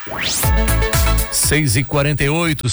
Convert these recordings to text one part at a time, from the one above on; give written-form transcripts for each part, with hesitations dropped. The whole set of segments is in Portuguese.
6h48,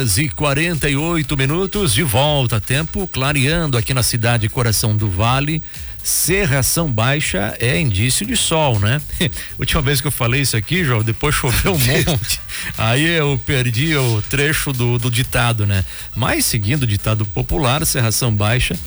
6h48, de volta, tempo clareando aqui na cidade Coração do Vale. Cerração baixa é indício de sol, né? Última vez que eu falei isso aqui, João, depois choveu um monte. Aí eu perdi o trecho do ditado, né? Mas seguindo o ditado popular, cerração baixa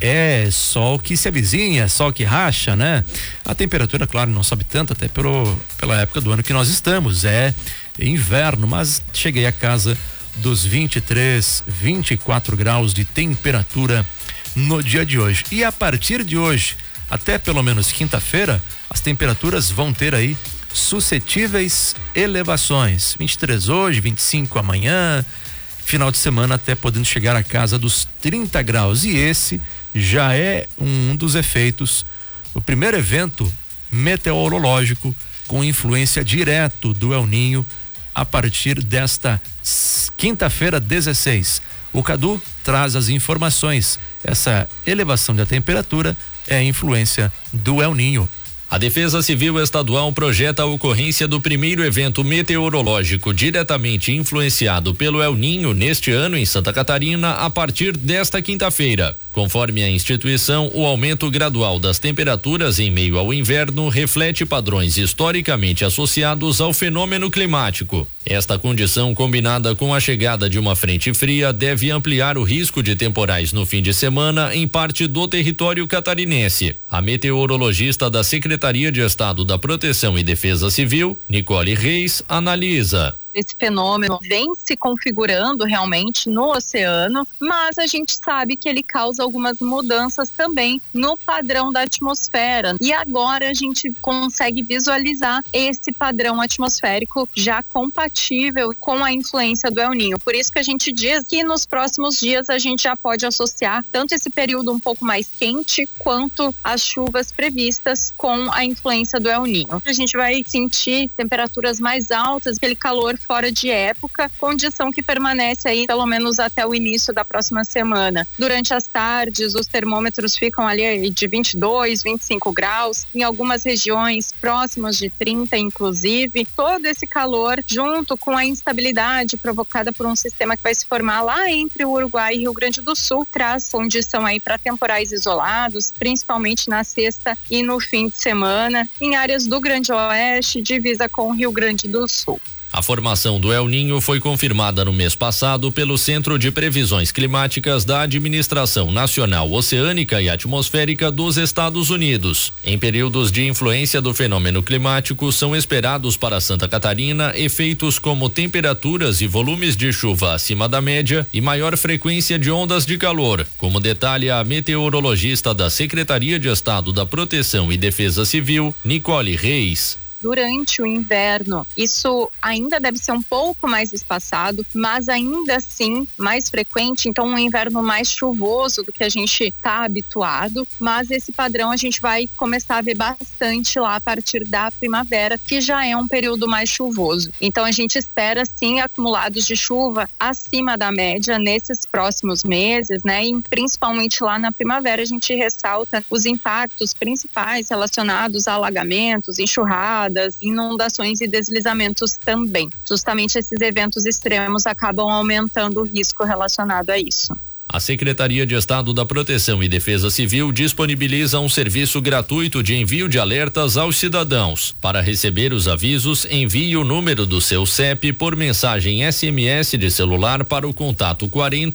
é sol que se avizinha, sol que racha, né? A temperatura, claro, não sobe tanto, até pela época do ano que nós estamos. É inverno, mas cheguei a casa dos 23, 24 graus de temperatura no dia de hoje. E a partir de hoje, até pelo menos quinta-feira, as temperaturas vão ter aí suscetíveis elevações. 23 hoje, 25 amanhã, final de semana até podendo chegar a casa dos 30 graus. E esse já é um dos efeitos, o primeiro evento meteorológico com influência direto do El Ninho a partir desta quinta-feira 16. O Cadu traz as informações. Essa elevação da temperatura é a influência do El Ninho. A Defesa Civil Estadual projeta a ocorrência do primeiro evento meteorológico diretamente influenciado pelo El Ninho neste ano em Santa Catarina a partir desta quinta-feira. Conforme a instituição, o aumento gradual das temperaturas em meio ao inverno reflete padrões historicamente associados ao fenômeno climático. Esta condição, combinada com a chegada de uma frente fria, deve ampliar o risco de temporais no fim de semana em parte do território catarinense. A meteorologista da Secretaria de Estado da Proteção e Defesa Civil, Nicole Reis, analisa. Esse fenômeno vem se configurando realmente no oceano, mas a gente sabe que ele causa algumas mudanças também no padrão da atmosfera. E agora a gente consegue visualizar esse padrão atmosférico já compatível com a influência do El Ninho. Por isso que a gente diz que nos próximos dias a gente já pode associar tanto esse período um pouco mais quente quanto as chuvas previstas com a influência do El Ninho. A gente vai sentir temperaturas mais altas, aquele calor fora de época, condição que permanece aí pelo menos até o início da próxima semana. Durante as tardes, os termômetros ficam ali de 22, 25 graus, em algumas regiões próximas de 30, inclusive. Todo esse calor, junto com a instabilidade provocada por um sistema que vai se formar lá entre o Uruguai e Rio Grande do Sul, traz condição aí para temporais isolados, principalmente na sexta e no fim de semana, em áreas do Grande Oeste, divisa com o Rio Grande do Sul. A formação do El Ninho foi confirmada no mês passado pelo Centro de Previsões Climáticas da Administração Nacional Oceânica e Atmosférica dos Estados Unidos. Em períodos de influência do fenômeno climático, são esperados para Santa Catarina efeitos como temperaturas e volumes de chuva acima da média e maior frequência de ondas de calor, como detalha a meteorologista da Secretaria de Estado da Proteção e Defesa Civil, Nicole Reis. Durante o inverno, isso ainda deve ser um pouco mais espaçado, mas ainda assim mais frequente, então um inverno mais chuvoso do que a gente está habituado, mas esse padrão a gente vai começar a ver bastante lá a partir da primavera, que já é um período mais chuvoso. Então a gente espera sim acumulados de chuva acima da média nesses próximos meses, né? E principalmente lá na primavera a gente ressalta os impactos principais relacionados a alagamentos, enxurradas, inundações e deslizamentos também. Justamente esses eventos extremos acabam aumentando o risco relacionado a isso. A Secretaria de Estado da Proteção e Defesa Civil disponibiliza um serviço gratuito de envio de alertas aos cidadãos. Para receber os avisos, envie o número do seu CEP por mensagem SMS de celular para o contato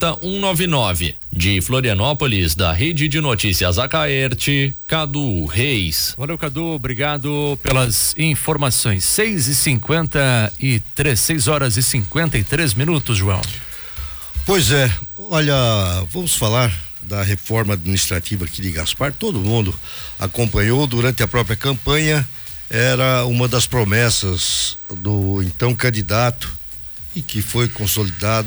40199. De Florianópolis, da Rede de Notícias Acaerte, Cadu Reis. Valeu, Cadu, obrigado pelas informações. 6h53, 6h53, João. Pois é, olha, vamos falar da reforma administrativa aqui de Gaspar. Todo mundo acompanhou durante a própria campanha, era uma das promessas do então candidato e que foi consolidado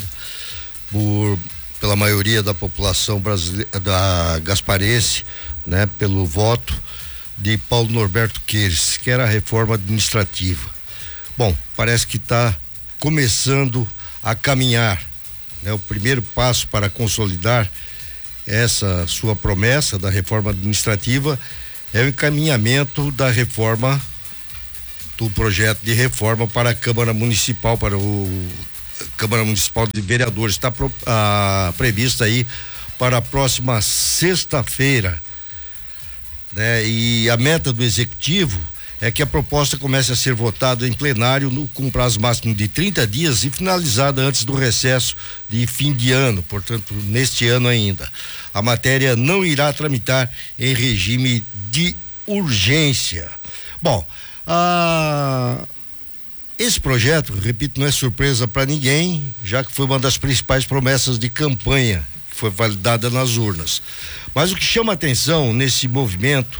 pela maioria da população brasileira, da gasparense, né, pelo voto de Paulo Norberto Queires, que era a reforma administrativa. Bom, parece que está começando a caminhar. O primeiro passo para consolidar essa sua promessa da reforma administrativa é o encaminhamento da reforma do projeto de reforma para a Câmara Municipal, para o Câmara Municipal de Vereadores. Está prevista aí para a próxima sexta-feira, né? E a meta do executivo é que a proposta comece a ser votada em plenário com prazo máximo de 30 dias e finalizada antes do recesso de fim de ano, portanto, neste ano ainda. A matéria não irá tramitar em regime de urgência. Bom, esse projeto, repito, não é surpresa para ninguém, já que foi uma das principais promessas de campanha que foi validada nas urnas. Mas o que chama atenção nesse movimento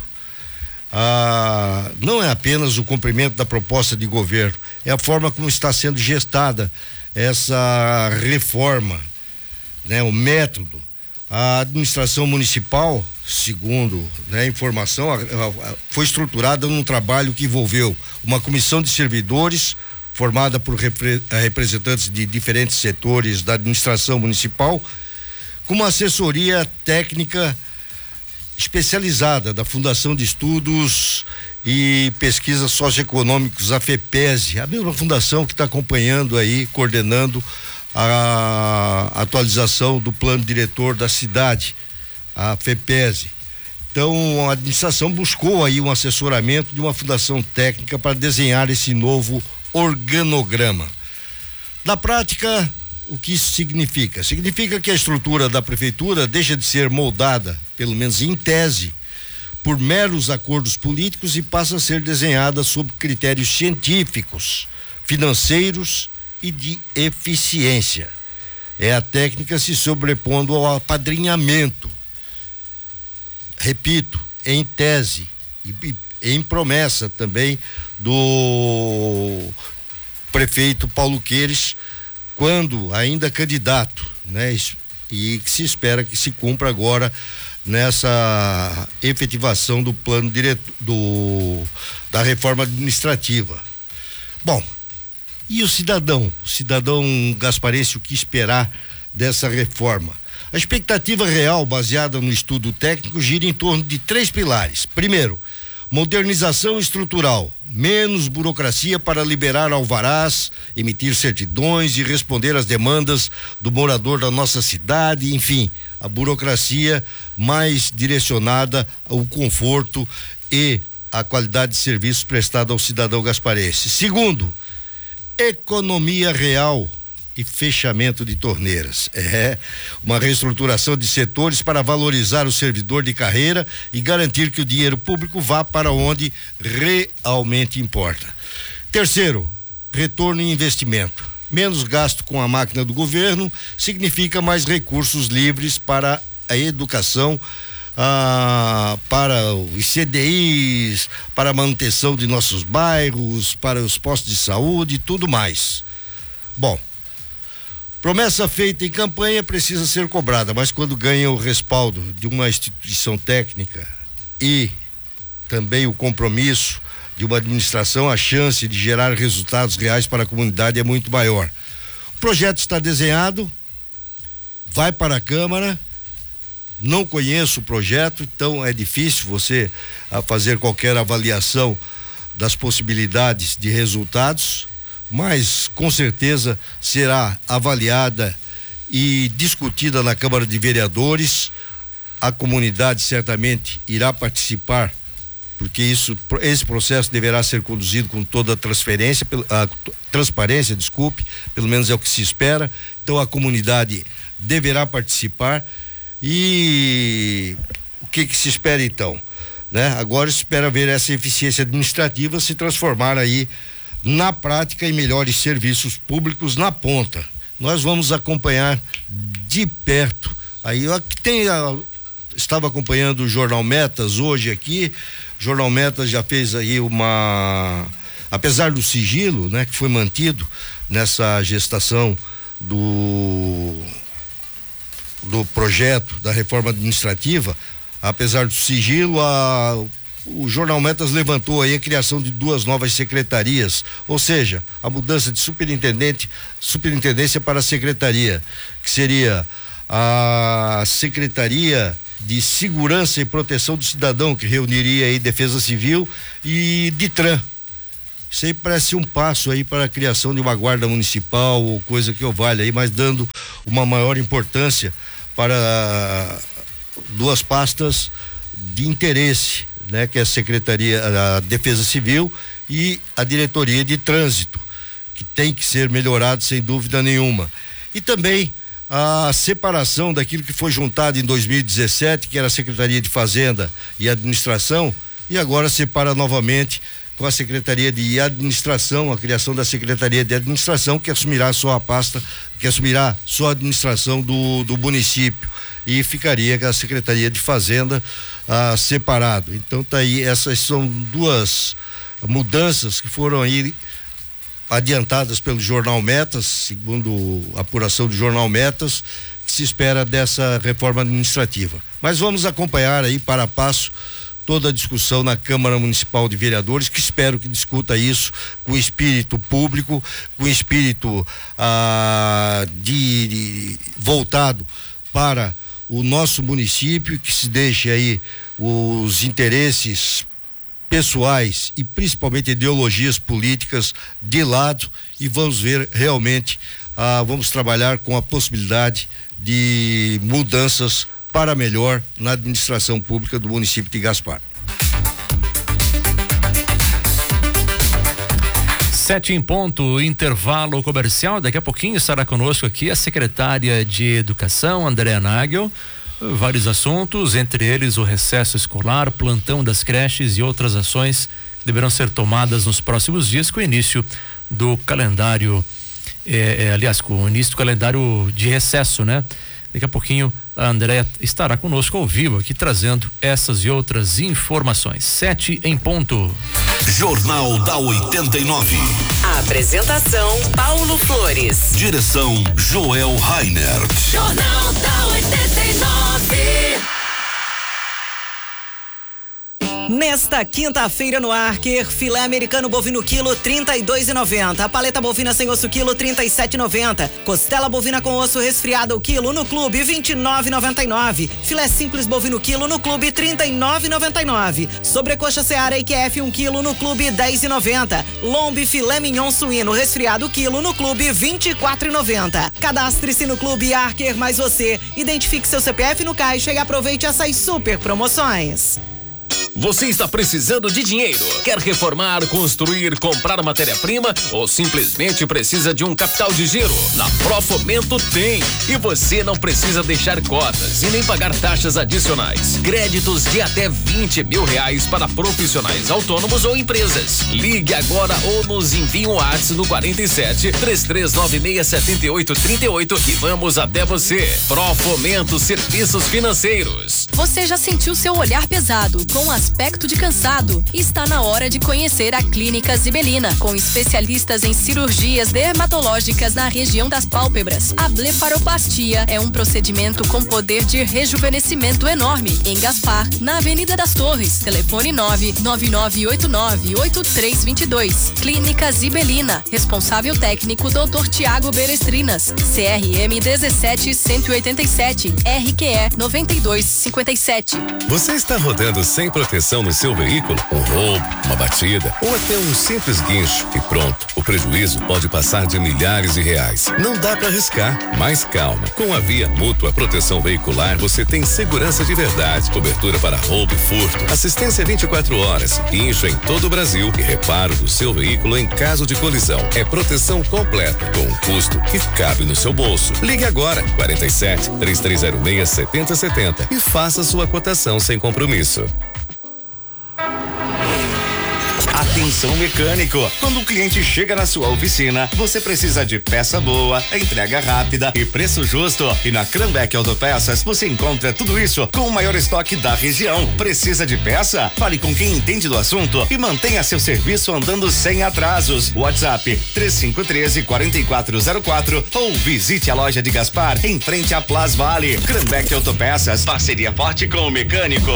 não é apenas o cumprimento da proposta de governo, é a forma como está sendo gestada essa reforma, né? O método. A administração municipal, segundo, né, a informação, foi estruturada num trabalho que envolveu uma comissão de servidores formada por representantes de diferentes setores da administração municipal, com uma assessoria técnica especializada da Fundação de Estudos e Pesquisas Socioeconômicos, a FEPESE, a mesma fundação que está acompanhando aí, coordenando a atualização do plano diretor da cidade, a FEPESE. Então, a administração buscou aí um assessoramento de uma fundação técnica para desenhar esse novo organograma. Na prática, o que isso significa? Significa que a estrutura da prefeitura deixa de ser moldada, pelo menos em tese, por meros acordos políticos e passa a ser desenhada sob critérios científicos, financeiros e de eficiência. É a técnica se sobrepondo ao apadrinhamento. Repito, em tese e em promessa também do prefeito Paulo Queires, quando ainda candidato, né? E que se espera que se cumpra agora nessa efetivação do plano direto da reforma administrativa. Bom, e o cidadão gasparense, o que esperar dessa reforma? A expectativa real, baseada no estudo técnico, gira em torno de 3 pilares. Primeiro, modernização estrutural, menos burocracia para liberar alvarás, emitir certidões e responder às demandas do morador da nossa cidade, enfim, a burocracia mais direcionada ao conforto e à qualidade de serviços prestado ao cidadão gasparense. Segundo, economia real e fechamento de torneiras. Uma reestruturação de setores para valorizar o servidor de carreira e garantir que o dinheiro público vá para onde realmente importa. Terceiro, retorno em investimento. Menos gasto com a máquina do governo significa mais recursos livres para a educação, para os CDIs, para a manutenção de nossos bairros, para os postos de saúde e tudo mais. Bom, promessa feita em campanha precisa ser cobrada, mas quando ganha o respaldo de uma instituição técnica e também o compromisso de uma administração, a chance de gerar resultados reais para a comunidade é muito maior. O projeto está desenhado, vai para a Câmara. Não conheço o projeto, então é difícil você fazer qualquer avaliação das possibilidades de resultados, mas com certeza será avaliada e discutida na Câmara de Vereadores. A comunidade certamente irá participar, porque esse processo deverá ser conduzido com toda a transparência, pelo menos é o que se espera. Então a comunidade deverá participar. E o que se espera então, né? Agora se espera ver essa eficiência administrativa se transformar aí na prática em melhores serviços públicos na ponta. Nós vamos acompanhar de perto. Aí estava acompanhando o Jornal Metas hoje aqui. O Jornal Metas já fez aí apesar do sigilo, né, que foi mantido nessa gestação do projeto da reforma administrativa, apesar do sigilo, o Jornal Metas levantou aí a criação de 2 novas secretarias, ou seja, a mudança de superintendência para a secretaria, que seria a Secretaria de Segurança e Proteção do Cidadão, que reuniria aí Defesa Civil e Ditran. Isso aí parece um passo aí para a criação de uma guarda municipal, ou coisa que eu valha aí, mas dando uma maior importância para duas pastas de interesse, né? Que é a Secretaria, a Defesa Civil e a Diretoria de Trânsito, que tem que ser melhorado sem dúvida nenhuma. E também a separação daquilo que foi juntado em 2017, que era a Secretaria de Fazenda e Administração, e agora separa novamente com a Secretaria de Administração, a criação da Secretaria de Administração, que assumirá só a pasta, que assumirá só a administração do município, e ficaria com a Secretaria de Fazenda separado. Então tá aí, essas são duas mudanças que foram aí adiantadas pelo Jornal Metas, segundo a apuração do Jornal Metas, que se espera dessa reforma administrativa. Mas vamos acompanhar aí para a passo toda a discussão na Câmara Municipal de Vereadores, que espero que discuta isso com espírito público, com espírito voltado para o nosso município, que se deixe aí os interesses pessoais e principalmente ideologias políticas de lado, e vamos ver realmente, vamos trabalhar com a possibilidade de mudanças para melhor na administração pública do município de Gaspar. 7 em ponto, intervalo comercial. Daqui a pouquinho estará conosco aqui a secretária de Educação, Andréa Nagel. Vários assuntos, entre eles o recesso escolar, plantão das creches e outras ações que deverão ser tomadas nos próximos dias com o início do calendário, com o início do calendário de recesso, né? Daqui a pouquinho a Andréa estará conosco ao vivo aqui trazendo essas e outras informações. 7 em ponto. Jornal da 89. A apresentação Paulo Flores. Direção Joel Rainer. Jornal da 89. Nesta quinta-feira no Arker, filé americano bovino quilo 32,90, a paleta bovina sem osso quilo 37,90, costela bovina com osso resfriada o quilo no clube 29,99, filé simples bovino quilo no clube 39,99, sobrecoxa Seara IQF 1 quilo no clube 10,90, lombe filé mignon suíno resfriado quilo no clube 24,90. Cadastre-se no clube Arker mais você, identifique seu CPF no caixa e aproveite essas super promoções. Você está precisando de dinheiro? Quer reformar, construir, comprar matéria-prima ou simplesmente precisa de um capital de giro? Na Profomento tem! E você não precisa deixar cotas e nem pagar taxas adicionais. Créditos de até R$20 mil para profissionais autônomos ou empresas. Ligue agora ou nos envie um WhatsApp no 47 3396 7838 e vamos até você. Profomento Serviços Financeiros. Você já sentiu seu olhar pesado com aspecto de cansado? Está na hora de conhecer a Clínica Zibelina, com especialistas em cirurgias dermatológicas na região das pálpebras. A blefaroplastia é um procedimento com poder de rejuvenescimento enorme. Em Gaspar, na Avenida das Torres. Telefone 99989-8322. Clínica Zibelina. Responsável técnico Dr. Tiago Berestrinas. CRM 17187. RQE 9257. Você está rodando sem proteção no seu veículo? Um roubo, uma batida ou até um simples guincho e pronto. O prejuízo pode passar de milhares de reais. Não dá para arriscar, mas calma. Com a Via Mútua Proteção Veicular você tem segurança de verdade, cobertura para roubo e furto, assistência 24 horas, guincho em todo o Brasil e reparo do seu veículo em caso de colisão. É proteção completa com um custo que cabe no seu bolso. Ligue agora 47 3306 7070 e faça sua cotação sem compromisso. Atenção mecânico, quando o cliente chega na sua oficina, você precisa de peça boa, entrega rápida e preço justo. E na Cranbeck Autopeças você encontra tudo isso com o maior estoque da região. Precisa de peça? Fale com quem entende do assunto e mantenha seu serviço andando sem atrasos. WhatsApp 3513-4404 ou visite a loja de Gaspar em frente à Plas Vale. Cranbeck Autopeças, parceria forte com o mecânico.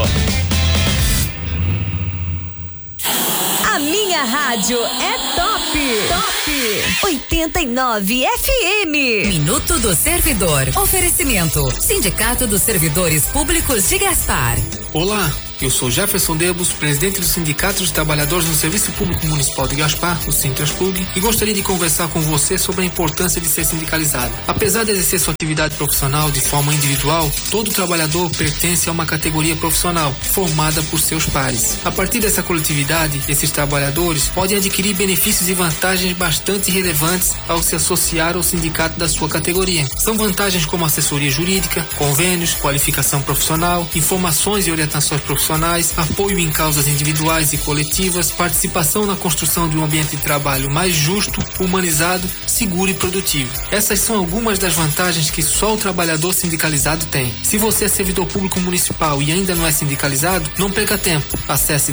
A minha rádio é top. Top 89 FM. Minuto do Servidor. Oferecimento: Sindicato dos Servidores Públicos de Gaspar. Olá, Eu sou Jefferson Debos, presidente do Sindicato dos Trabalhadores no Serviço Público Municipal de Gaspar, o Sintraspug, e gostaria de conversar com você sobre a importância de ser sindicalizado. Apesar de exercer sua atividade profissional de forma individual, todo trabalhador pertence a uma categoria profissional, formada por seus pares. A partir dessa coletividade, esses trabalhadores podem adquirir benefícios e vantagens bastante relevantes ao se associar ao sindicato da sua categoria. São vantagens como assessoria jurídica, convênios, qualificação profissional, informações e orientações profissionais, apoio em causas individuais e coletivas, participação na construção de um ambiente de trabalho mais justo, humanizado, seguro e produtivo. Essas são algumas das vantagens que só o trabalhador sindicalizado tem. Se você é servidor público municipal e ainda não é sindicalizado, não perca tempo. Acesse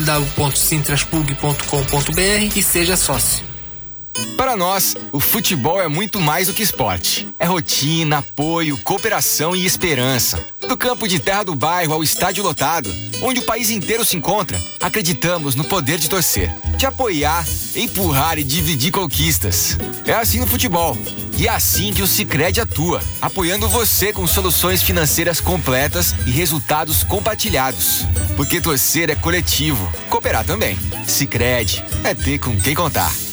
www.sintraspug.com.br e seja sócio. Para nós, o futebol é muito mais do que esporte. É rotina, apoio, cooperação e esperança. Do campo de terra do bairro ao estádio lotado, onde o país inteiro se encontra, acreditamos no poder de torcer, de apoiar, empurrar e dividir conquistas. É assim no futebol. E é assim que o Sicredi atua, apoiando você com soluções financeiras completas e resultados compartilhados. Porque torcer é coletivo, cooperar também. Sicredi é ter com quem contar.